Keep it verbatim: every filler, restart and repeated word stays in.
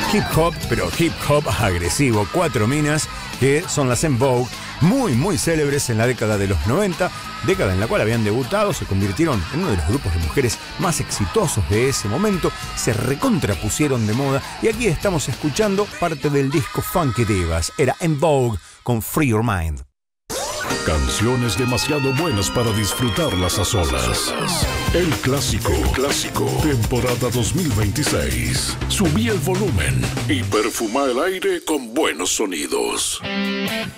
hip hop, pero hip hop agresivo. Cuatro minas que son las En Vogue, muy muy célebres en la década de los noventa, década en la cual habían debutado, se convirtieron en uno de los grupos de mujeres más exitosos de ese momento, se recontrapusieron de moda y aquí estamos escuchando parte del disco Funky Divas. Era En Vogue con Free Your Mind. Canciones demasiado buenas para disfrutarlas a solas. El clásico, el clásico, temporada dos mil veintiséis. Subí el volumen y perfuma el aire con buenos sonidos.